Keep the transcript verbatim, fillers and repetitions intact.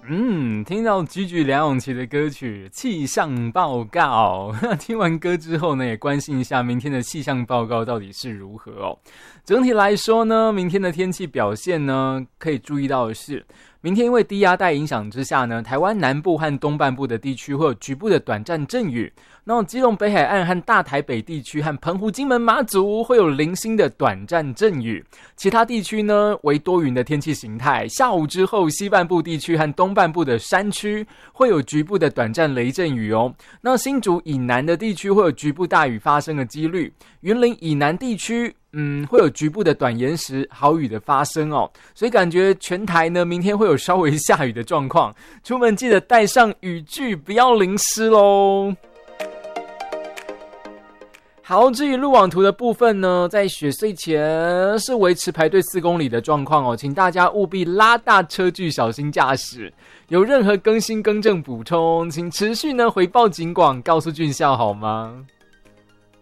嗯，听到居居梁咏琪的歌曲气象报告，听完歌之后呢，也关心一下明天的气象报告到底是如何哦。整体来说呢，明天的天气表现呢，可以注意到的是，明天因为低压带影响之下呢，台湾南部和东半部的地区会有局部的短暂阵雨，那基隆北海岸和大台北地区和澎湖、金门、马祖会有零星的短暂阵雨，其他地区呢为多云的天气形态。下午之后，西半部地区和东半部的山区会有局部的短暂雷阵雨哦。那新竹以南的地区会有局部大雨发生的几率，云林以南地区嗯，会有局部的短延时豪雨的发生哦，所以感觉全台呢，明天会有稍微下雨的状况，出门记得带上雨具，不要淋湿咯。好，至于路网图的部分呢，在雪隧前是维持排队四公里的状况哦，请大家务必拉大车距，小心驾驶。有任何更新更正补充，请持续呢回报警广，告诉俊孝好吗？